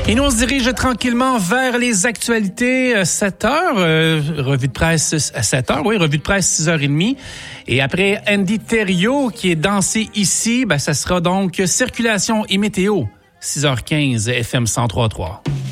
Et nous, on se dirige tranquillement vers les actualités 7 heures. Revue de presse à 7 heures, oui, revue de presse 6h30. Et après Andy Thériault qui est dansé ici, ça sera donc circulation et météo 6h15 FM 103.3.